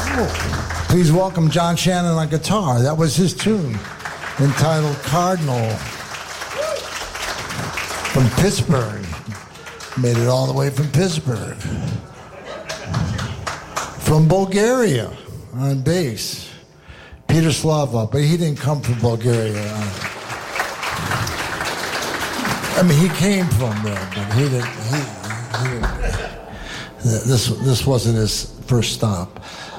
Please welcome John Shannon on guitar. That was his tune, entitled Cardinal, from Pittsburgh. Made it all the way from Pittsburgh. From Bulgaria on bass, Peter Slava, but he didn't come from Bulgaria. I mean, he came from there, but he didn't. This wasn't his first stop.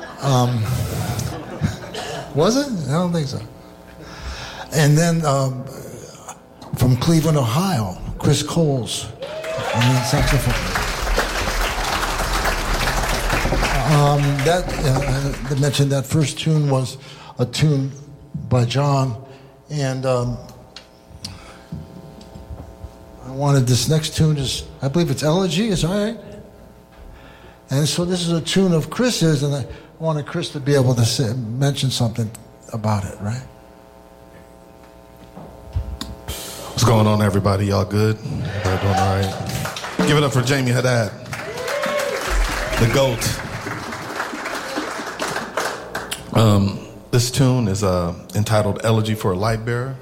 Was it? I don't think so. And then from Cleveland, Ohio, Chris Coles on the saxophone. I mentioned that first tune was a tune by John, and I wanted this next tune I believe it's Elegy, is that right? And so this is a tune of Chris's, and I wanted Chris to be able to mention something about it, right? What's going on, everybody? Y'all good? Everybody doing all right? Give it up for Jamie Haddad, the GOAT. This tune is entitled Elegy for a Light Bearer.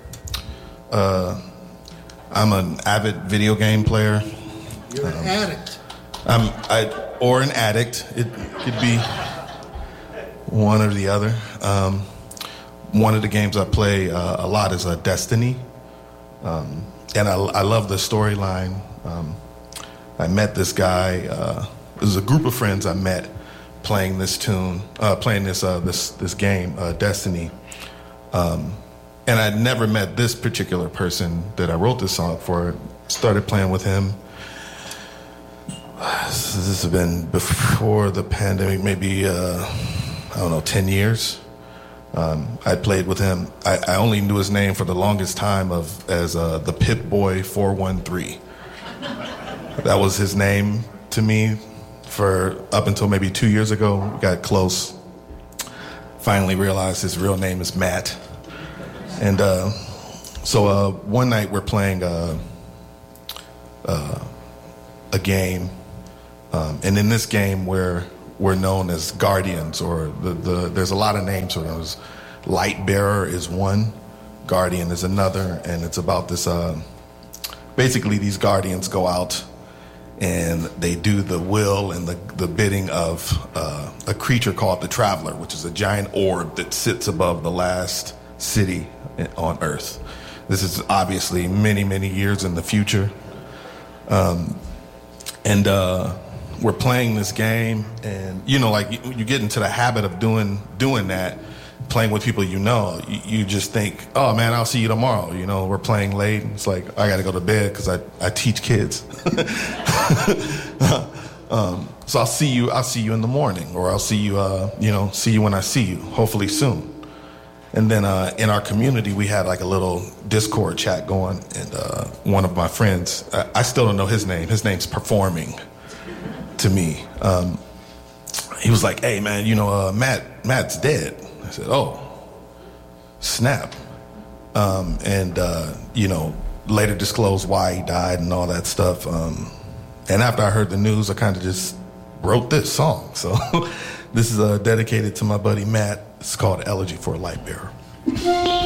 I'm an avid video game player. You're an addict. Or an addict. It could be one or the other. One of the games I play a lot is Destiny. And I love the storyline. I met this guy. It was a group of friends I met playing this tune, playing this game, Destiny. And I'd never met this particular person that I wrote this song for. Started playing with him. This has been before the pandemic, maybe, 10 years. I played with him. I only knew his name for the longest time as the Pip Boy 413. That was his name to me for up until maybe 2 years ago. We got close. Finally realized his real name is Matt. And so one night we're playing a game, and in this game we're known as guardians, or there's a lot of names for those. Light Bearer is one, Guardian is another, and it's about this. Basically, these guardians go out and they do the will and the bidding of a creature called the Traveler, which is a giant orb that sits above the last city on Earth. This is obviously many, many years in the future. And we're playing this game, and you get into the habit of doing that, playing with people you just think, oh man, I'll see you tomorrow. We're playing late, and it's like, I gotta go to bed because I teach kids. So I'll see you in the morning, or I'll see you when I see you, hopefully soon. And then in our community, we had like a little Discord chat going, and one of my friends, I still don't know his name. His name's Performing to me. He was like, hey man, Matt's dead. I said, oh, snap. Later disclosed why he died and all that stuff. And after I heard the news, I kind of just wrote this song. So this is dedicated to my buddy Matt. It's called Elegy for a Light Bearer.